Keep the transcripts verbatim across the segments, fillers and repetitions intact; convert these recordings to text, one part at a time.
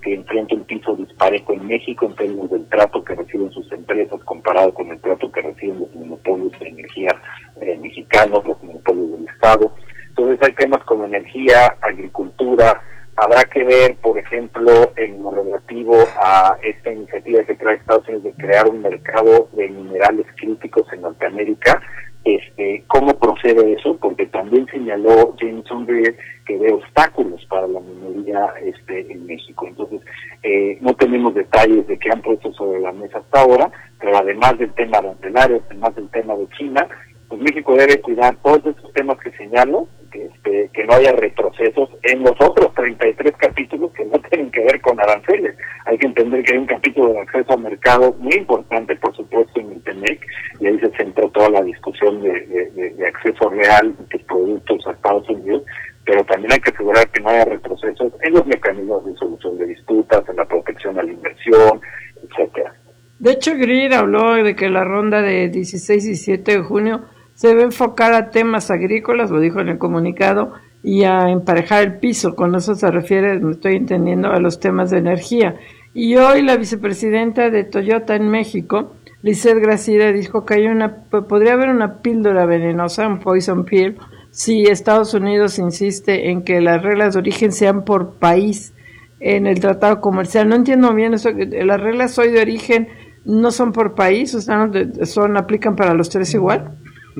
que enfrenta un piso disparejo en México en términos del trato que reciben sus empresas comparado con el trato que reciben los monopolios de energía eh, mexicanos, los monopolios del Estado. Entonces hay temas como energía, agricultura. Habrá que ver, por ejemplo, en lo relativo a esta iniciativa que trae Estados Unidos de crear un mercado de minerales críticos en Norteamérica, este, cómo procede eso, porque también señaló James Sonrier que ve obstáculos para la minería este, en México. Entonces, eh, no tenemos detalles de qué han puesto sobre la mesa hasta ahora, pero además del tema arancelario, además del tema de China, pues México debe cuidar todos estos temas que señalo, que, este, que no haya retrocesos en los otros treinta y tres capítulos que no tienen que ver con aranceles. Hay que entender que hay un capítulo de acceso al mercado muy importante, por supuesto, en el T M E C, y ahí se centró toda la discusión de, de, de, de acceso real de productos a Estados Unidos, pero también hay que asegurar que no haya retrocesos en los mecanismos de solución de disputas, en la protección a la inversión, etcétera. De hecho, Greer habló de que la ronda de dieciséis y diecisiete de junio se debe enfocar a temas agrícolas, lo dijo en el comunicado, y a emparejar el piso. Con eso se refiere, me estoy entendiendo, a los temas de energía. Y hoy la vicepresidenta de Toyota en México, Lizeth Gracida, dijo que hay una, podría haber una píldora venenosa, un poison pill, si Estados Unidos insiste en que las reglas de origen sean por país en el tratado comercial. No entiendo bien eso, las reglas hoy de origen no son por país, o sea, son, aplican para los tres igual.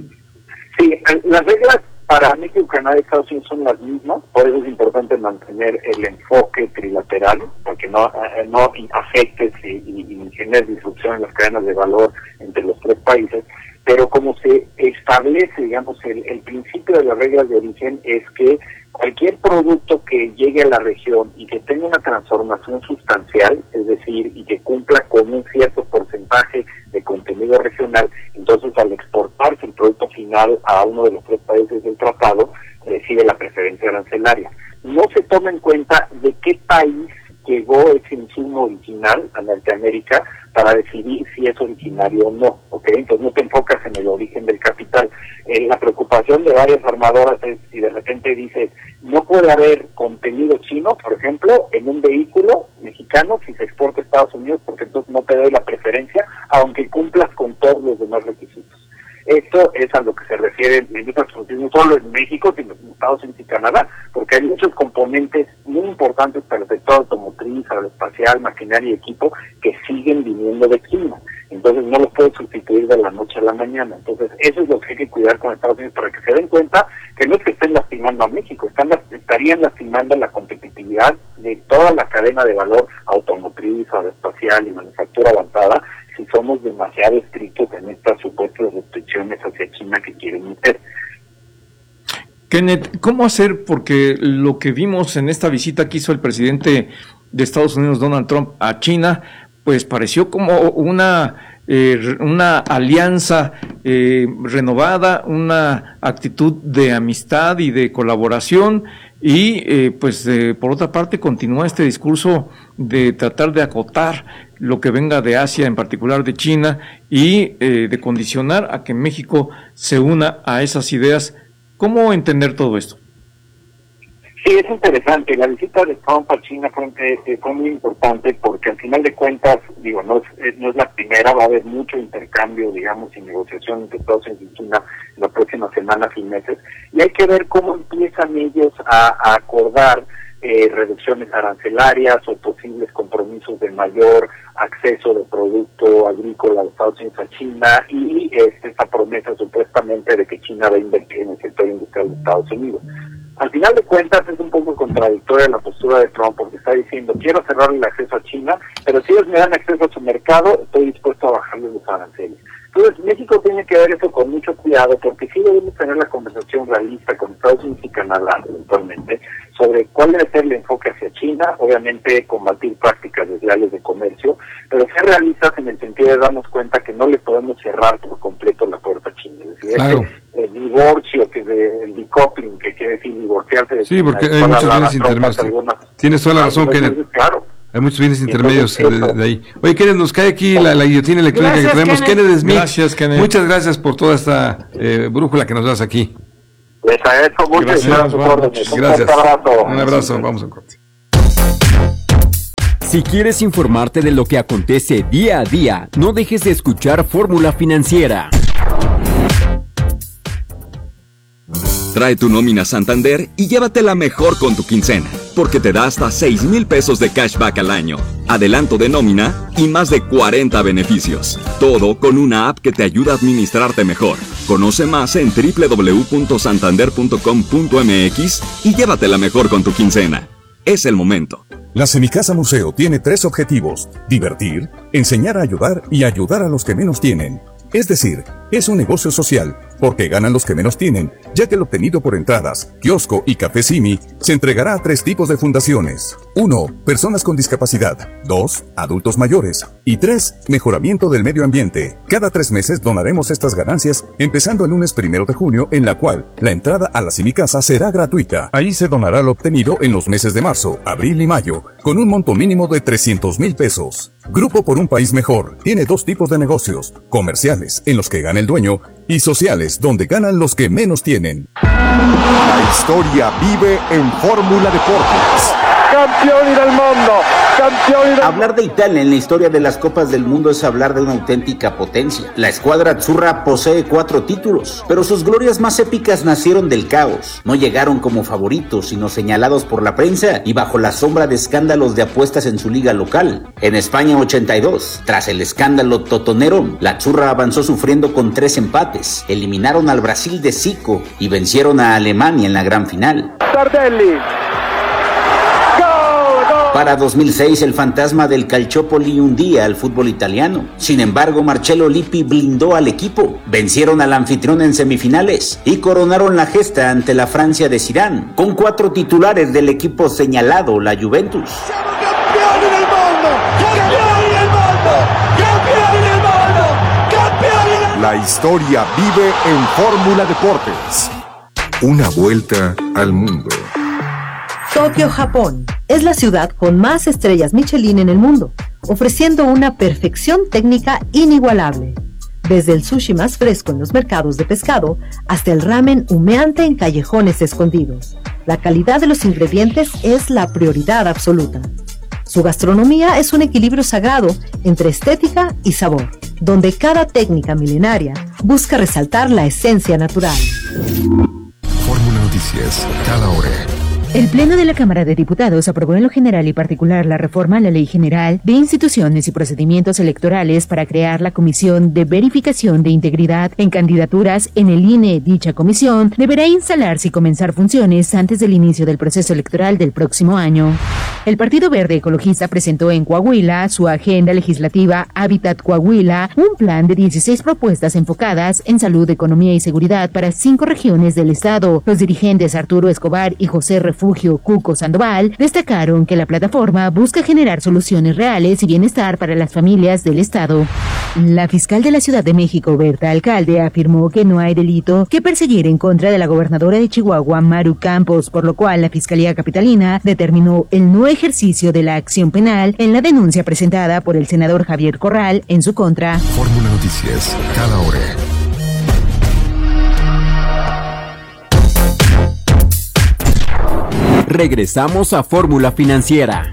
Sí, las reglas para México, Canadá y Estados Unidos son las mismas, por eso es importante mantener el enfoque trilateral, porque no no afecte y, y, y genere disrupción en las cadenas de valor entre los tres países, pero como se establece, digamos, el, el principio de las reglas de origen es que cualquier producto que llegue a la región y que tenga una transformación sustancial, es decir, y que cumpla con un cierto porcentaje de contenido regional, entonces al exportarse el producto final a uno de los tres países del tratado, recibe la preferencia arancelaria. No se toma en cuenta de qué país llegó ese insumo original a Norteamérica para decidir si es originario o no, ¿ok? Entonces no te enfocas en el origen del capital. Eh, la preocupación de varias armadoras es si de repente dices, no puede haber contenido chino, por ejemplo, en un vehículo mexicano si se exporta a Estados Unidos, porque entonces no te doy la preferencia, aunque cumplas con todos los demás requisitos. Esto es a lo que se refiere la industria automotriz, no solo en México, sino en Estados Unidos y Canadá, porque hay muchos componentes muy importantes para el sector automotriz, aeroespacial, maquinaria y equipo que siguen viniendo de China. Entonces no los puedes sustituir de la noche a la mañana. Entonces eso es lo que hay que cuidar con Estados Unidos para que se den cuenta que no es que estén lastimando a México, están estarían lastimando la competitividad de toda la cadena de valor automotriz, aeroespacial y manufactura avanzada, si somos demasiado estrictos en estas supuestas restricciones hacia China que quieren meter. Kenneth, ¿cómo hacer? Porque lo que vimos en esta visita que hizo el presidente de Estados Unidos, Donald Trump, a China, pues pareció como una, eh, una alianza eh, renovada, una actitud de amistad y de colaboración, y eh, pues eh, por otra parte continúa este discurso de tratar de acotar lo que venga de Asia, en particular de China, y eh, de condicionar a que México se una a esas ideas. ¿Cómo entender todo esto? Sí, es interesante. La visita de Trump a China fue, eh, fue muy importante porque al final de cuentas, digo, no es, no es la primera, va a haber mucho intercambio, digamos, y negociación entre Estados Unidos y China en las próximas semanas y meses, y hay que ver cómo empiezan ellos a, a acordar eh, reducciones arancelarias o posibles compromisos de mayor acceso de producto agrícola de Estados Unidos a China y eh, esta promesa supuestamente de que China va a invertir en el sector industrial de Estados Unidos. Al final de cuentas es un poco contradictoria la postura de Trump porque está diciendo quiero cerrar el acceso a China, pero si ellos me dan acceso a su mercado estoy dispuesto a bajarles los aranceles. Entonces México tiene que ver eso con mucho cuidado porque sí debemos tener la conversación realista con Estados Unidos y Canadá eventualmente sobre cuál debe ser el enfoque hacia China, obviamente combatir prácticas desleales de comercio, pero ser realistas en el sentido de darnos cuenta que no le podemos cerrar por completo la puerta a China. Es decir, claro. Este, el divorcio, que de, el decoupling, que quiere decir divorciarse de sí, China. Sí, porque hay muchos bienes intermedios. Algunas, Tienes toda la razón, Kenneth. Claro. Hay muchos bienes intermedios de, de ahí. Oye, Kenneth, nos cae aquí la, la guillotina electrónica gracias, que tenemos. Kenneth, Kenneth Smith. Gracias, Kenneth. Muchas gracias por toda esta eh, brújula que nos das aquí. Les agradezco mucho. Gracias. Y gracias. gracias. Un abrazo. Un abrazo. Vamos a corte. Si quieres informarte de lo que acontece día a día, no dejes de escuchar Fórmula Financiera. Trae tu nómina Santander y llévatela mejor con tu quincena, porque te da hasta seis mil pesos de cashback al año, adelanto de nómina y más de cuarenta beneficios. Todo con una app que te ayuda a administrarte mejor. Conoce más en doble u doble u doble u punto santander punto com punto m x y llévatela mejor con tu quincena. Es el momento. La Semicasa Museo tiene tres objetivos: divertir, enseñar a ayudar y ayudar a los que menos tienen. Es decir, es un negocio social, porque ganan los que menos tienen, ya que el obtenido por entradas, kiosco y café Simi se entregará a tres tipos de fundaciones. uno. Personas con discapacidad. dos. Adultos mayores. Y tres. Mejoramiento del medio ambiente. Cada tres meses donaremos estas ganancias, empezando el lunes primero de junio, en la cual la entrada a la Semicasa será gratuita. Ahí se donará lo obtenido en los meses de marzo, abril y mayo, con un monto mínimo de trescientos mil pesos. Grupo por un País Mejor tiene dos tipos de negocios: comerciales, en los que gana el dueño, y sociales, donde ganan los que menos tienen. La historia vive en Fórmula Deportes. Campioni del mundo, campioni del... Hablar de Italia en la historia de las Copas del Mundo es hablar de una auténtica potencia. La escuadra azzurra posee cuatro títulos, pero sus glorias más épicas nacieron del caos. No llegaron como favoritos, sino señalados por la prensa y bajo la sombra de escándalos de apuestas en su liga local. En España ochenta y dos, tras el escándalo totonero, la azzurra avanzó sufriendo con tres empates. Eliminaron al Brasil de Zico y vencieron a Alemania en la gran final. Tardelli. Para dos mil seis, el fantasma del Calciopoli hundía al fútbol italiano. Sin embargo, Marcello Lippi blindó al equipo. Vencieron al anfitrión en semifinales y coronaron la gesta ante la Francia de Zidane, con cuatro titulares del equipo señalado, la Juventus. ¡Siamo campioni del mundo! ¡Campioni del mundo! ¡Campioni del mundo! ¡Campioni del mundo! La historia vive en Fórmula Deportes. Una vuelta al mundo. Tokio, Japón, es la ciudad con más estrellas Michelin en el mundo, ofreciendo una perfección técnica inigualable. Desde el sushi más fresco en los mercados de pescado hasta el ramen humeante en callejones escondidos. La calidad de los ingredientes es la prioridad absoluta. Su gastronomía es un equilibrio sagrado entre estética y sabor, donde cada técnica milenaria busca resaltar la esencia natural. Fórmula Noticias, cada hora. El Pleno de la Cámara de Diputados aprobó en lo general y particular la reforma a la Ley General de Instituciones y Procedimientos Electorales para crear la Comisión de Verificación de Integridad en Candidaturas en el I N E. Dicha comisión deberá instalarse y comenzar funciones antes del inicio del proceso electoral del próximo año. El Partido Verde Ecologista presentó en Coahuila su agenda legislativa Hábitat Coahuila, un plan de dieciséis propuestas enfocadas en salud, economía y seguridad para cinco regiones del estado. Los dirigentes Arturo Escobar y José Refugio Cuco Sandoval destacaron que la plataforma busca generar soluciones reales y bienestar para las familias del estado. La fiscal de la Ciudad de México, Berta Alcalde, afirmó que no hay delito que perseguir en contra de la gobernadora de Chihuahua, Maru Campos, por lo cual la Fiscalía Capitalina determinó el no ejercicio de la acción penal en la denuncia presentada por el senador Javier Corral en su contra. Fórmula Noticias, cada hora. Regresamos a Fórmula Financiera.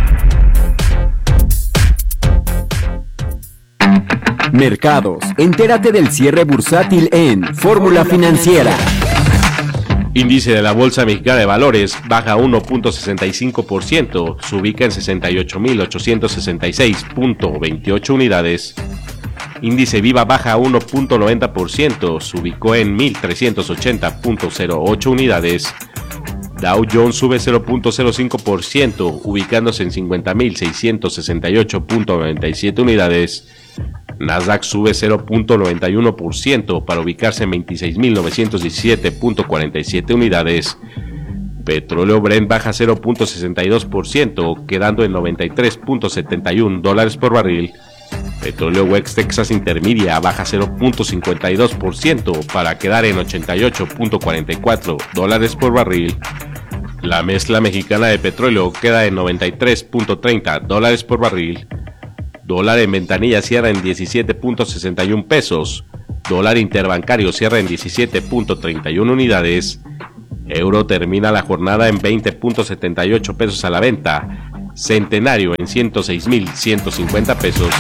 Mercados. Entérate del cierre bursátil en Fórmula Financiera. Índice de la Bolsa Mexicana de Valores baja uno punto sesenta y cinco por ciento, se ubica en sesenta y ocho mil ochocientos sesenta y seis punto veintiocho unidades. Índice Viva baja uno punto noventa por ciento, se ubicó en mil trescientos ochenta punto cero ocho unidades. Dow Jones sube cero punto cero cinco por ciento, ubicándose en cincuenta mil seiscientos sesenta y ocho punto noventa y siete unidades. Nasdaq sube cero punto noventa y uno por ciento para ubicarse en veintiséis mil novecientos diecisiete punto cuarenta y siete unidades. Petróleo Brent baja cero punto sesenta y dos por ciento, quedando en noventa y tres punto setenta y uno dólares por barril. Petróleo West Texas Intermedia baja cero punto cincuenta y dos por ciento para quedar en ochenta y ocho punto cuarenta y cuatro dólares por barril. La mezcla mexicana de petróleo queda en noventa y tres punto treinta dólares por barril. Dólar en ventanilla cierra en diecisiete punto sesenta y uno pesos. Dólar interbancario cierra en diecisiete punto treinta y uno unidades. Euro termina la jornada en veinte punto setenta y ocho pesos a la venta. Centenario en ciento seis mil ciento cincuenta pesos.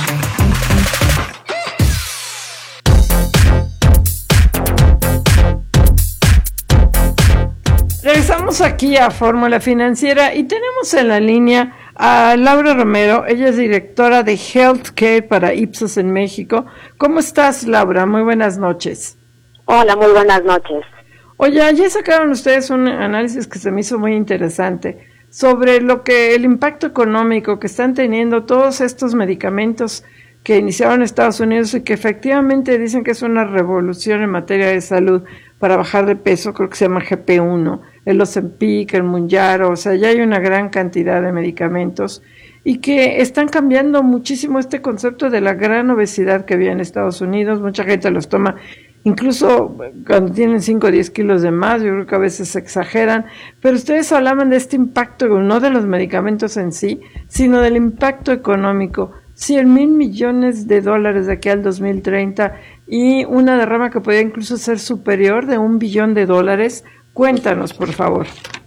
Regresamos aquí a Fórmula Financiera y tenemos en la línea a Laura Romero. Ella es directora de Healthcare para Ipsos en México. ¿Cómo estás, Laura? Muy buenas noches. Hola, muy buenas noches. Oye, ayer sacaron ustedes un análisis que se me hizo muy interesante sobre lo que el impacto económico que están teniendo todos estos medicamentos que iniciaron en Estados Unidos y que efectivamente dicen que es una revolución en materia de salud para bajar de peso. Creo que se llama G P uno, el Ozempic, el Mounjaro, o sea, ya hay una gran cantidad de medicamentos y que están cambiando muchísimo este concepto de la gran obesidad que había en Estados Unidos. Mucha gente los toma incluso cuando tienen cinco o diez kilos de más. Yo creo que a veces se exageran, pero ustedes hablaban de este impacto, no de los medicamentos en sí, sino del impacto económico. cien mil millones de dólares de aquí al dos mil treinta y una derrama que podría incluso ser superior de un billón de dólares. Cuéntanos, por favor.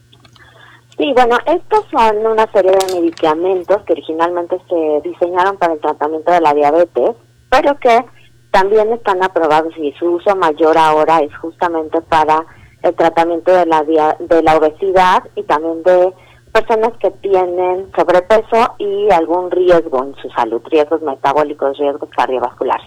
Sí, bueno, estos son una serie de medicamentos que originalmente se diseñaron para el tratamiento de la diabetes, pero que también están aprobados y su uso mayor ahora es justamente para el tratamiento de la dia- de la obesidad y también de personas que tienen sobrepeso y algún riesgo en su salud, riesgos metabólicos, riesgos cardiovasculares.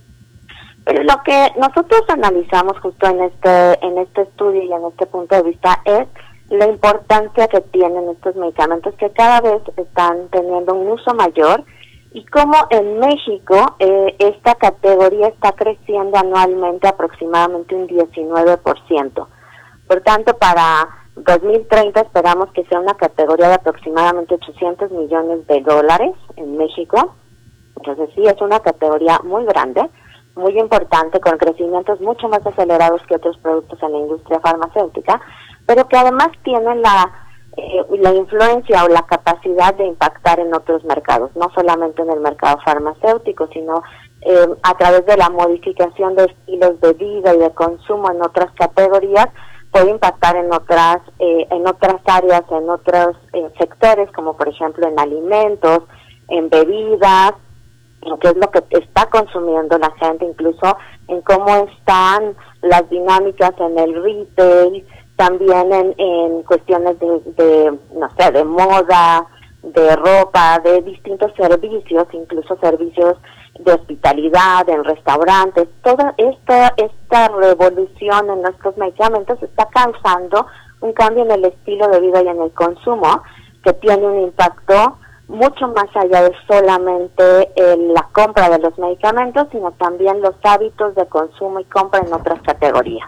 Pero lo que nosotros analizamos justo en este en este estudio y en este punto de vista es la importancia que tienen estos medicamentos, que cada vez están teniendo un uso mayor, y cómo en México eh, esta categoría está creciendo anualmente aproximadamente un diecinueve por ciento. Por tanto, para dos mil treinta esperamos que sea una categoría de aproximadamente ochocientos millones de dólares en México. Entonces sí, es una categoría muy grande, muy importante, con crecimientos mucho más acelerados que otros productos en la industria farmacéutica, pero que además tienen la eh, la influencia o la capacidad de impactar en otros mercados, no solamente en el mercado farmacéutico, sino eh, a través de la modificación de estilos de vida y de consumo en otras categorías, puede impactar en otras eh, en otras áreas, en otros eh, sectores, como por ejemplo en alimentos, en bebidas, en qué es lo que está consumiendo la gente, incluso en cómo están las dinámicas en el retail, también en, en cuestiones de, de, no sé, de moda, de ropa, de distintos servicios, incluso servicios de hospitalidad, en restaurantes. Toda esta, esta revolución en nuestros medicamentos está causando un cambio en el estilo de vida y en el consumo que tiene un impacto mucho más allá de solamente eh, la compra de los medicamentos, sino también los hábitos de consumo y compra en otras categorías.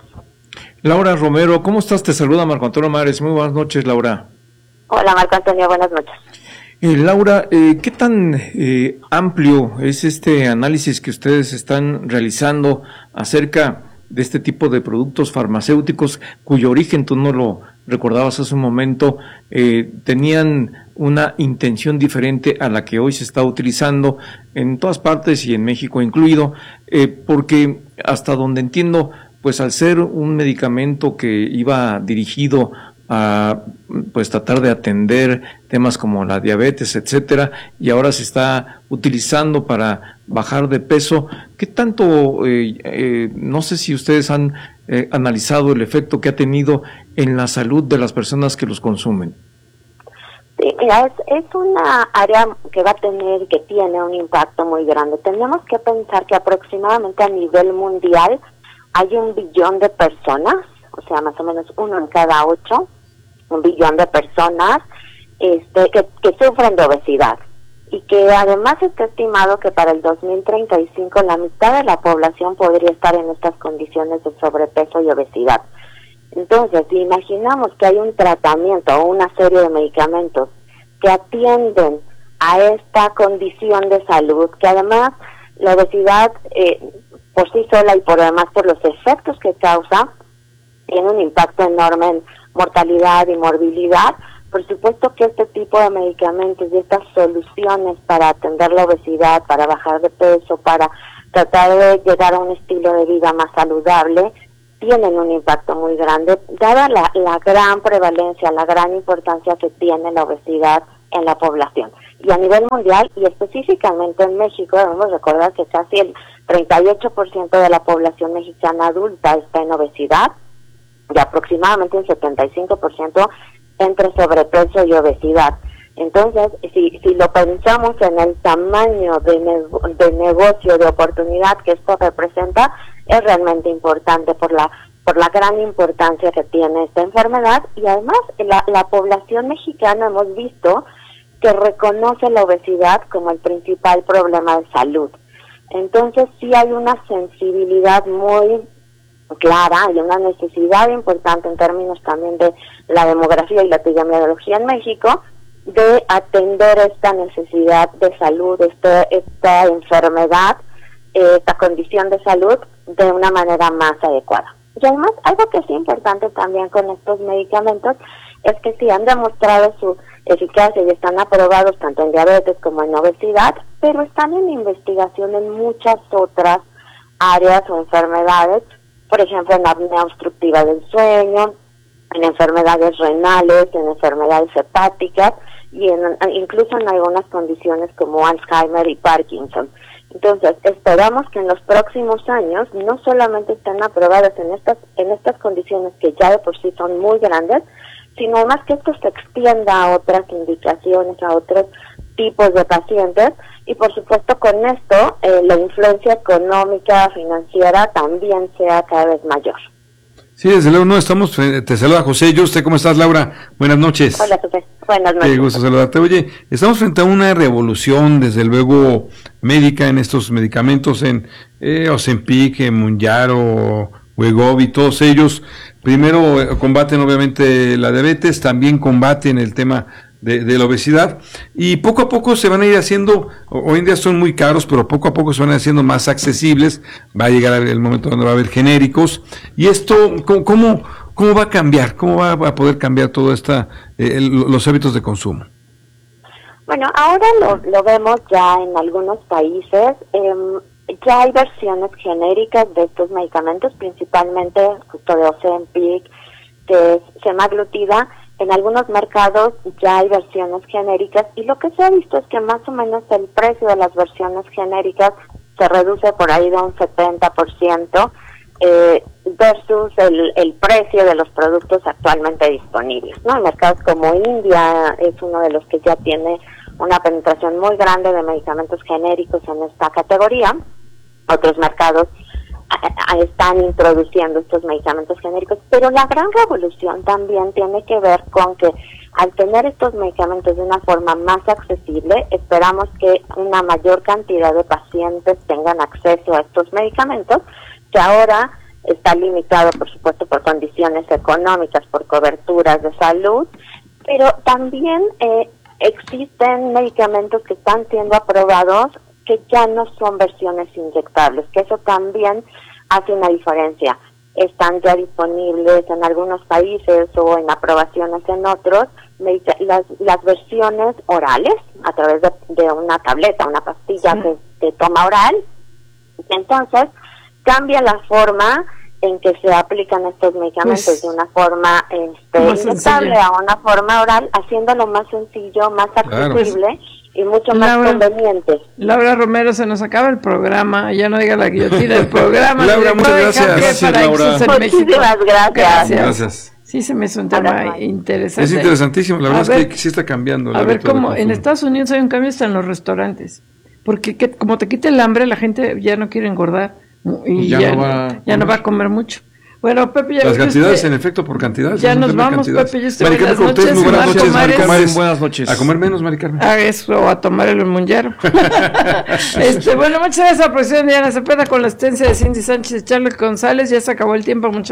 Laura Romero, ¿cómo estás? Te saluda Marco Antonio Mares. Muy buenas noches, Laura. Hola, Marco Antonio, buenas noches. Eh, Laura, eh, ¿qué tan eh, amplio es este análisis que ustedes están realizando acerca de este tipo de productos farmacéuticos cuyo origen, tú no lo recordabas hace un momento, eh, tenían una intención diferente a la que hoy se está utilizando en todas partes y en México incluido, eh, porque hasta donde entiendo, pues al ser un medicamento que iba dirigido a pues tratar de atender temas como la diabetes, etcétera, y ahora se está utilizando para bajar de peso, ¿qué tanto, eh, eh, no sé si ustedes han eh, analizado el efecto que ha tenido en la salud de las personas que los consumen? Sí, mira, es, es una área que va a tener, que tiene un impacto muy grande. Tenemos que pensar que aproximadamente a nivel mundial hay un billón de personas, o sea, más o menos uno en cada ocho, un billón de personas este, que, que sufren de obesidad, y que además está estimado que para el dos mil treinta y cinco la mitad de la población podría estar en estas condiciones de sobrepeso y obesidad. Entonces, si imaginamos que hay un tratamiento o una serie de medicamentos que atienden a esta condición de salud, que además la obesidad eh, por sí sola y por además por los efectos que causa, tiene un impacto enorme en mortalidad y morbilidad. Por supuesto que este tipo de medicamentos y estas soluciones para atender la obesidad, para bajar de peso, para tratar de llegar a un estilo de vida más saludable, tienen un impacto muy grande, dada la, la gran prevalencia, la gran importancia que tiene la obesidad en la población. Y a nivel mundial, y específicamente en México, debemos recordar que casi el treinta y ocho por ciento de la población mexicana adulta está en obesidad, y aproximadamente un setenta y cinco por ciento entre sobrepeso y obesidad. Entonces, si, si lo pensamos en el tamaño de, ne- de negocio, de oportunidad que esto representa, es realmente importante por la por la gran importancia que tiene esta enfermedad, y además la, la población mexicana hemos visto que reconoce la obesidad como el principal problema de salud. Entonces sí hay una sensibilidad muy clara y una necesidad importante en términos también de la demografía y la epidemiología en México de atender esta necesidad de salud, este, esta enfermedad, esta condición de salud de una manera más adecuada. Y además, algo que es importante también con estos medicamentos es que sí han demostrado su eficacia y están aprobados tanto en diabetes como en obesidad, pero están en investigación en muchas otras áreas o enfermedades, por ejemplo en apnea obstructiva del sueño, en enfermedades renales, en enfermedades hepáticas y en, incluso en algunas condiciones como Alzheimer y Parkinson. Entonces, esperamos que en los próximos años no solamente estén aprobadas en estas en estas condiciones que ya de por sí son muy grandes, sino además que esto se extienda a otras indicaciones, a otros tipos de pacientes, y por supuesto con esto eh, la influencia económica, financiera también sea cada vez mayor. Sí, desde luego no estamos, te saluda José. Yo, ¿usted cómo estás, Laura? Buenas noches. Hola, José. Buenas noches. Qué gusto saludarte. Oye, estamos frente a una revolución, desde luego, médica en estos medicamentos, en eh, Ozempic, en Mounjaro, Wegovy, todos ellos. Primero eh, combaten obviamente la diabetes, también combaten el tema de, de la obesidad, y poco a poco se van a ir haciendo, hoy en día son muy caros, pero poco a poco se van a ir haciendo más accesibles. Va a llegar el momento donde va a haber genéricos, y esto, ¿cómo, cómo, cómo va a cambiar? ¿Cómo va a poder cambiar todo esta, eh, los hábitos de consumo? Bueno, ahora lo, lo vemos ya en algunos países, eh, ya hay versiones genéricas de estos medicamentos, principalmente justo de Ozempic, que es semaglutida. En algunos mercados ya hay versiones genéricas, y lo que se ha visto es que más o menos el precio de las versiones genéricas se reduce por ahí de un setenta por ciento eh, versus el, el precio de los productos actualmente disponibles, ¿no? En mercados como India es uno de los que ya tiene una penetración muy grande de medicamentos genéricos en esta categoría. Otros mercados están introduciendo estos medicamentos genéricos, pero la gran revolución también tiene que ver con que al tener estos medicamentos de una forma más accesible, esperamos que una mayor cantidad de pacientes tengan acceso a estos medicamentos, que ahora está limitado, por supuesto, por condiciones económicas, por coberturas de salud, pero también eh, existen medicamentos que están siendo aprobados que ya no son versiones inyectables, que eso también hace una diferencia. Están ya disponibles en algunos países o en aprobaciones en otros las, las versiones orales a través de, de una tableta, una pastilla sí. que se toma oral. Entonces cambia la forma en que se aplican estos medicamentos, pues, de una forma este, inyectable a una forma oral, haciéndolo más sencillo, más accesible. Claro. Y mucho más Laura, conveniente. Laura Romero, se nos acaba el programa, ya no diga la guillotina del programa. Laura, muchas gracias. Gracias, Laura. Muchísimas gracias. gracias. Gracias. Sí, se me hizo un tema Ahora, interesante. Es interesantísimo, la verdad ver, es que sí está cambiando. A ver, cómo en Estados Unidos hay un cambio hasta en los restaurantes, porque que, como te quita el hambre, la gente ya no quiere engordar y ya, ya, no, va ya no va a comer mucho. Bueno, Pepe, ya las cantidades, usted, en efecto, por cantidades. Ya nos vamos, Pepe, y usted buenas noches. Muy buenas noches, Mari Carmen. Buenas noches. A comer menos, Mari Carmen. A eso, a tomar el Mounjaro. este, bueno, muchas gracias a la profesora Diana Cepeda con la asistencia de Cindy Sánchez y Charles González. Ya se acabó el tiempo, muchas